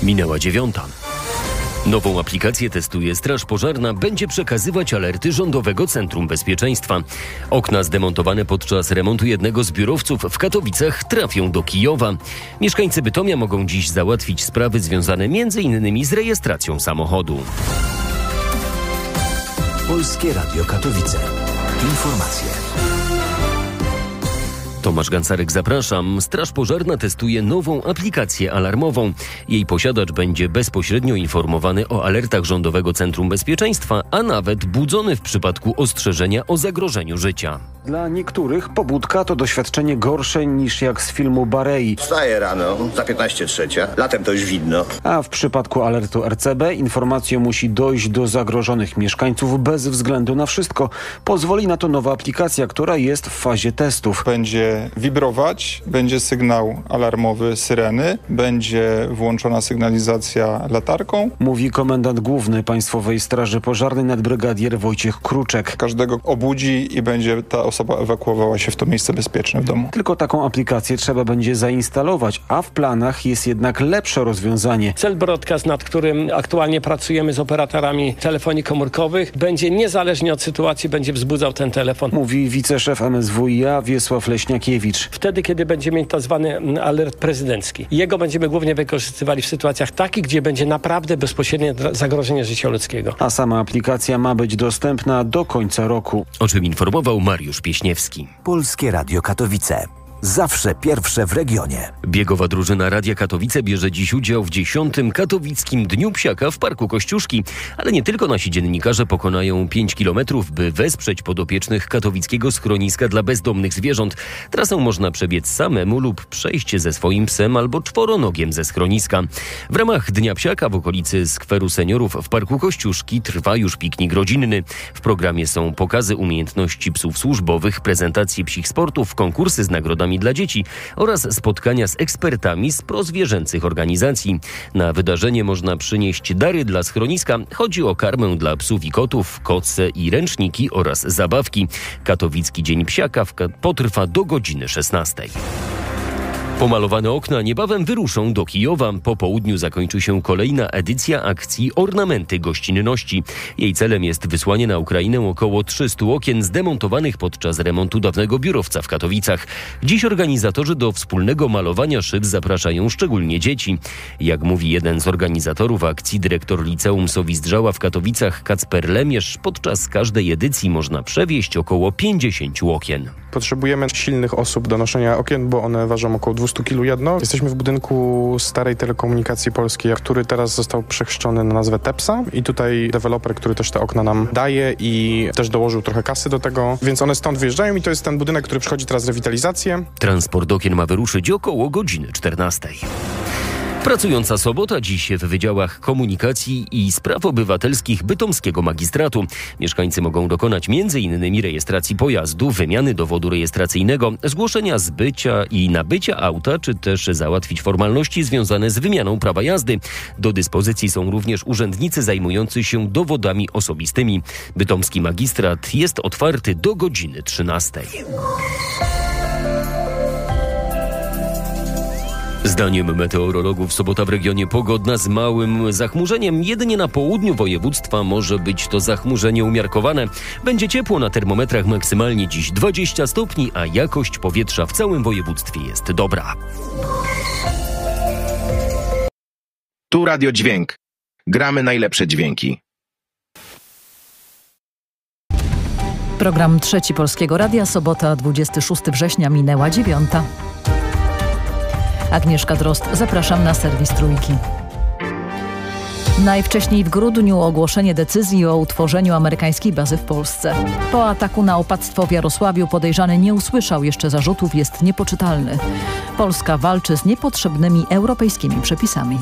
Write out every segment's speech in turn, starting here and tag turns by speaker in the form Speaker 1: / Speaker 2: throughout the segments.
Speaker 1: Minęła 9. Nową aplikację testuje Straż Pożarna, będzie przekazywać alerty Rządowego Centrum Bezpieczeństwa. Okna zdemontowane podczas remontu jednego z biurowców w Katowicach trafią do Kijowa. Mieszkańcy Bytomia mogą dziś załatwić sprawy związane m.in. z rejestracją samochodu.
Speaker 2: Polskie Radio Katowice. Informacje.
Speaker 1: Tomasz Gancarek, zapraszam. Straż Pożarna testuje nową aplikację alarmową. Jej posiadacz będzie bezpośrednio informowany o alertach Rządowego Centrum Bezpieczeństwa, a nawet budzony w przypadku ostrzeżenia o zagrożeniu życia.
Speaker 3: Dla niektórych pobudka to doświadczenie gorsze niż jak z filmu Barei.
Speaker 4: Wstaję rano, za 15:03, latem to już widno.
Speaker 3: A w przypadku alertu RCB informacja musi dojść do zagrożonych mieszkańców bez względu na wszystko. Pozwoli na to nowa aplikacja, która jest w fazie testów.
Speaker 5: Będzie wibrować, będzie sygnał alarmowy syreny, będzie włączona sygnalizacja latarką.
Speaker 3: Mówi komendant główny Państwowej Straży Pożarnej nadbrygadier Wojciech Kruczek.
Speaker 5: Każdego obudzi i będzie ta osoba ewakuowała się w to miejsce bezpieczne w domu.
Speaker 3: Tylko taką aplikację trzeba będzie zainstalować, a w planach jest jednak lepsze rozwiązanie.
Speaker 6: Cell Broadcast, nad którym aktualnie pracujemy z operatorami telefonii komórkowych, będzie niezależnie od sytuacji, będzie wzbudzał ten telefon.
Speaker 3: Mówi wiceszef MSWiA Wiesław Leśniakiewicz.
Speaker 6: Wtedy, kiedy będziemy mieć tak zwany alert prezydencki. Jego będziemy głównie wykorzystywali w sytuacjach takich, gdzie będzie naprawdę bezpośrednie zagrożenie życia ludzkiego.
Speaker 3: A sama aplikacja ma być dostępna do końca roku.
Speaker 1: O czym informował Mariusz Pieśniewski.
Speaker 2: Polskie Radio Katowice. Zawsze pierwsze w regionie.
Speaker 1: Biegowa drużyna Radia Katowice bierze dziś udział w 10. Katowickim Dniu Psiaka w Parku Kościuszki. Ale nie tylko nasi dziennikarze pokonają 5 kilometrów, by wesprzeć podopiecznych katowickiego schroniska dla bezdomnych zwierząt. Trasę można przebiec samemu lub przejść ze swoim psem albo czworonogiem ze schroniska. W ramach Dnia Psiaka w okolicy Skweru Seniorów w Parku Kościuszki trwa już piknik rodzinny. W programie są pokazy umiejętności psów służbowych, prezentacje psich sportów, konkursy z nagrodami dla dzieci oraz spotkania z ekspertami z prozwierzęcych organizacji. Na wydarzenie można przynieść dary dla schroniska. Chodzi o karmę dla psów i kotów, koce i ręczniki oraz zabawki. Katowicki Dzień Psiaka potrwa do godziny 16. Pomalowane okna niebawem wyruszą do Kijowa. Po południu zakończy się kolejna edycja akcji Ornamenty Gościnności. Jej celem jest wysłanie na Ukrainę około 300 okien zdemontowanych podczas remontu dawnego biurowca w Katowicach. Dziś organizatorzy do wspólnego malowania szyb zapraszają szczególnie dzieci. Jak mówi jeden z organizatorów akcji, dyrektor Liceum Sowizdrzała w Katowicach Kacper Lemierz, podczas każdej edycji można przewieźć około 50 okien.
Speaker 7: Potrzebujemy silnych osób do noszenia okien, bo one ważą około 200 kg jedno. Jesteśmy w budynku Starej Telekomunikacji Polskiej, który teraz został przechrzczony na nazwę Tepsa i tutaj deweloper, który też te okna nam daje i też dołożył trochę kasy do tego, więc one stąd wyjeżdżają i to jest ten budynek, który przechodzi teraz rewitalizację.
Speaker 1: Transport okien ma wyruszyć około godziny 14. Pracująca sobota dziś w Wydziałach Komunikacji i Spraw Obywatelskich Bytomskiego Magistratu. Mieszkańcy mogą dokonać m.in. rejestracji pojazdu, wymiany dowodu rejestracyjnego, zgłoszenia zbycia i nabycia auta, czy też załatwić formalności związane z wymianą prawa jazdy. Do dyspozycji są również urzędnicy zajmujący się dowodami osobistymi. Bytomski Magistrat jest otwarty do godziny 13. Zdaniem meteorologów sobota w regionie pogodna z małym zachmurzeniem. Jedynie na południu województwa może być to zachmurzenie umiarkowane. Będzie ciepło, na termometrach maksymalnie dziś 20 stopni, a jakość powietrza w całym województwie jest dobra.
Speaker 8: Tu Radio Dźwięk. Gramy najlepsze dźwięki.
Speaker 9: Program Trzeci Polskiego Radia, sobota 26 września, minęła 9. Agnieszka Drozd, zapraszam na serwis Trójki. Najwcześniej w grudniu ogłoszenie decyzji o utworzeniu amerykańskiej bazy w Polsce. Po ataku na opactwo w Jarosławiu podejrzany nie usłyszał jeszcze zarzutów, jest niepoczytalny. Polska walczy z niepotrzebnymi europejskimi przepisami.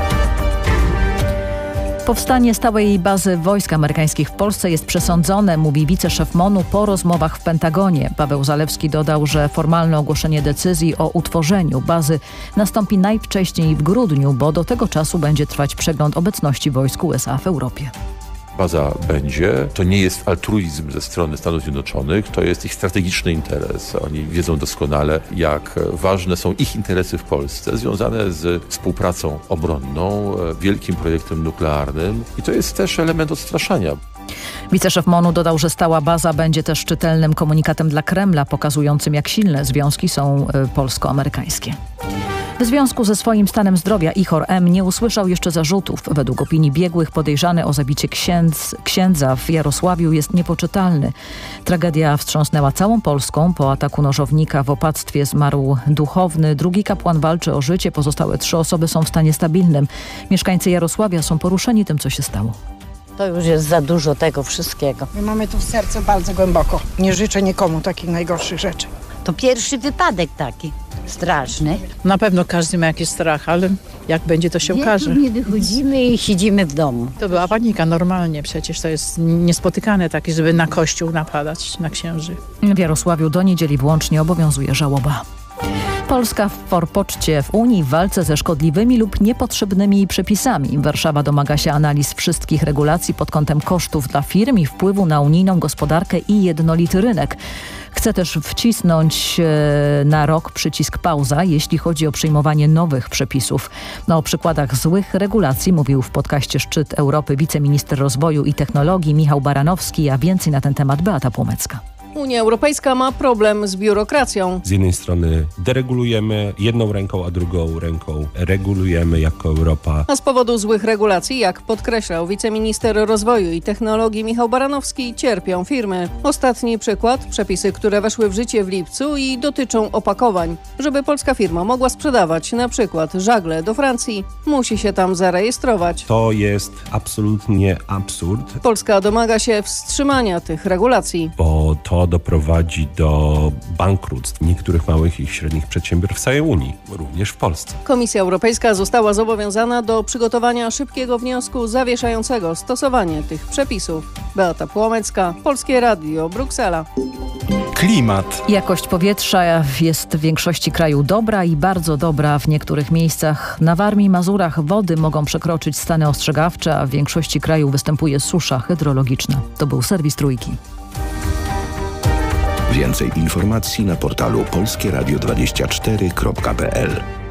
Speaker 9: Powstanie stałej bazy wojsk amerykańskich w Polsce jest przesądzone, mówi wiceszef MON-u po rozmowach w Pentagonie. Paweł Zalewski dodał, że formalne ogłoszenie decyzji o utworzeniu bazy nastąpi najwcześniej w grudniu, bo do tego czasu będzie trwać przegląd obecności wojsk USA w Europie.
Speaker 10: baza będzie. To nie jest altruizm ze strony Stanów Zjednoczonych, to jest ich strategiczny interes. Oni wiedzą doskonale, jak ważne są ich interesy w Polsce, związane z współpracą obronną, wielkim projektem nuklearnym i to jest też element odstraszania.
Speaker 9: Wiceszef MON-u dodał, że stała baza będzie też czytelnym komunikatem dla Kremla, pokazującym, jak silne związki są polsko-amerykańskie. W związku ze swoim stanem zdrowia Ihor M. nie usłyszał jeszcze zarzutów. Według opinii biegłych podejrzany o zabicie księdza w Jarosławiu jest niepoczytalny. Tragedia wstrząsnęła całą Polską. Po ataku nożownika w opactwie zmarł duchowny. Drugi kapłan walczy o życie. Pozostałe 3 osoby są w stanie stabilnym. Mieszkańcy Jarosławia są poruszeni tym, co się stało.
Speaker 11: To już jest za dużo tego wszystkiego.
Speaker 12: My mamy to w sercu bardzo głęboko. Nie życzę nikomu takich najgorszych rzeczy.
Speaker 11: To pierwszy wypadek taki. Straszny.
Speaker 13: Na pewno każdy ma jakiś strach, ale jak będzie, to się okaże.
Speaker 11: Nie wychodzimy i siedzimy w domu.
Speaker 13: To była panika normalnie, przecież to jest niespotykane takie, żeby na kościół napadać, na księży.
Speaker 9: W Jarosławiu do niedzieli włącznie obowiązuje żałoba. Polska w forpoczcie w Unii w walce ze szkodliwymi lub niepotrzebnymi przepisami. Warszawa domaga się analiz wszystkich regulacji pod kątem kosztów dla firm i wpływu na unijną gospodarkę i jednolity rynek. Chce też wcisnąć na rok przycisk pauza, jeśli chodzi o przyjmowanie nowych przepisów. O przykładach złych regulacji mówił w podcaście Szczyt Europy wiceminister rozwoju i technologii Michał Baranowski, a więcej na ten temat Beata Płomecka.
Speaker 14: Unia Europejska ma problem z biurokracją.
Speaker 15: Z jednej strony deregulujemy jedną ręką, a drugą ręką regulujemy jako Europa.
Speaker 14: A z powodu złych regulacji, jak podkreślał wiceminister rozwoju i technologii Michał Baranowski, cierpią firmy. Ostatni przykład, przepisy, które weszły w życie w lipcu i dotyczą opakowań. Żeby polska firma mogła sprzedawać na przykład żagle do Francji, musi się tam zarejestrować.
Speaker 15: To jest absolutnie absurd.
Speaker 14: Polska domaga się wstrzymania tych regulacji.
Speaker 15: Bo to doprowadzi do bankructw niektórych małych i średnich przedsiębiorstw w całej Unii, również w Polsce.
Speaker 14: Komisja Europejska została zobowiązana do przygotowania szybkiego wniosku zawieszającego stosowanie tych przepisów. Beata Płomecka, Polskie Radio, Bruksela.
Speaker 16: Klimat.
Speaker 9: Jakość powietrza jest w większości kraju dobra i bardzo dobra. W niektórych miejscach na Warmii i Mazurach wody mogą przekroczyć stany ostrzegawcze, a w większości kraju występuje susza hydrologiczna. To był serwis Trójki.
Speaker 17: Więcej informacji na portalu polskieradio24.pl.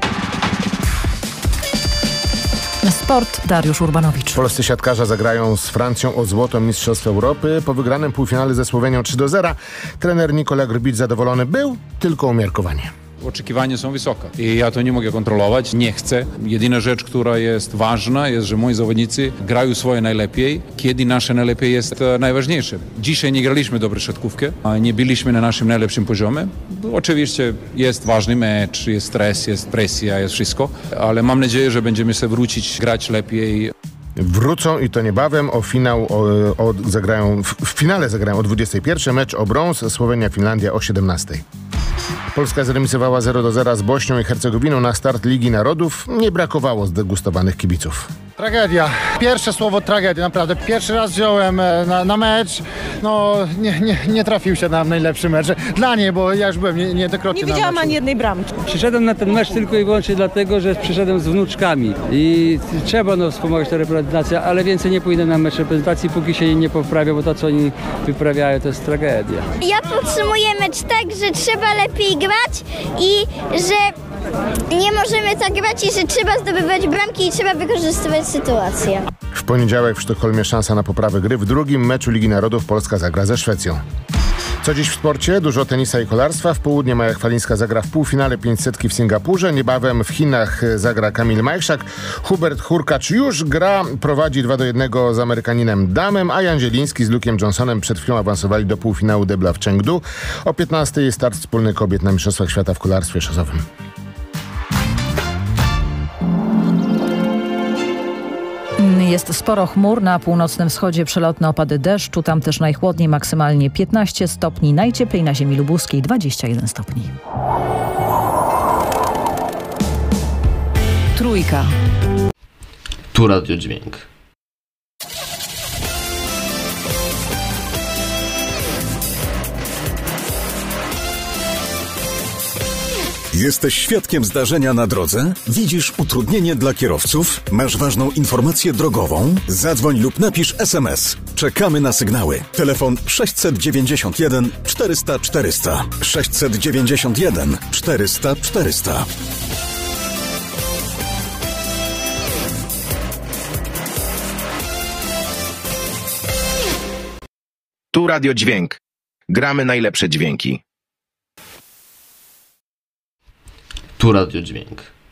Speaker 9: Sport, Dariusz Urbanowicz.
Speaker 18: Polscy siatkarze zagrają z Francją o złoto Mistrzostw Europy. Po wygranym półfinale ze Słowenią 3-0 trener Nikola Grbić zadowolony był, tylko umiarkowanie.
Speaker 19: Oczekiwania są wysokie i ja to nie mogę kontrolować, nie chcę. Jedyna rzecz, która jest ważna, jest, że moi zawodnicy grają swoje najlepiej, kiedy nasze najlepiej jest najważniejsze. Dzisiaj nie graliśmy dobrze siatkówkę, nie byliśmy na naszym najlepszym poziomie. Oczywiście jest ważny mecz, jest stres, jest presja, jest wszystko, ale mam nadzieję, że będziemy się wrócić, grać lepiej.
Speaker 18: Wrócą i to niebawem. W finale zagrają o 21. Mecz o brąz, Słowenia-Finlandia o 17. Polska zremisowała 0-0 z Bośnią i Hercegowiną na start Ligi Narodów. Nie brakowało zdegustowanych kibiców.
Speaker 20: Tragedia. Pierwsze słowo tragedia, naprawdę. Pierwszy raz wziąłem na mecz. No, nie trafił się na najlepszy mecz. Dla niej, bo ja już byłem niejednokrotnie na meczu.
Speaker 12: Nie widziałam ani jednej bramki.
Speaker 21: Przyszedłem na ten mecz tylko i wyłącznie dlatego, że przyszedłem z wnuczkami. I trzeba wspomagać tę reprezentację, ale więcej nie pójdę na mecz reprezentacji, póki się nie poprawią, bo to, co oni wyprawiają, to jest tragedia.
Speaker 22: Ja podsumuję mecz tak, że trzeba lepiej grać i że nie możemy tak grać i że trzeba zdobywać bramki i trzeba wykorzystywać sytuację.
Speaker 18: W poniedziałek w Sztokholmie szansa na poprawę gry. W drugim meczu Ligi Narodów Polska zagra ze Szwecją. Co dziś w sporcie? Dużo tenisa i kolarstwa. W południe Maja Chwalińska zagra w półfinale 500 w Singapurze. Niebawem w Chinach zagra Kamil Majchrzak. Hubert Hurkacz już gra. Prowadzi 2-1 z Amerykaninem Damem, a Jan Zieliński z Luke'em Johnsonem przed chwilą awansowali do półfinału debla w Chengdu. O 15 jest start wspólny kobiet na Mistrzostwach Świata w kolarstwie szosowym.
Speaker 9: Jest sporo chmur, na północnym wschodzie przelotne opady deszczu, tam też najchłodniej, maksymalnie 15 stopni, najcieplej na ziemi lubuskiej 21 stopni. Trójka.
Speaker 23: Tu Radio Dźwięk.
Speaker 4: Jesteś świadkiem zdarzenia na drodze? Widzisz utrudnienie dla kierowców? Masz ważną informację drogową? Zadzwoń lub napisz SMS. Czekamy na sygnały. Telefon 691 400 400. 691 400 400.
Speaker 8: Tu Radio Dźwięk. Gramy najlepsze dźwięki.
Speaker 23: Tu Radio Dźwięk.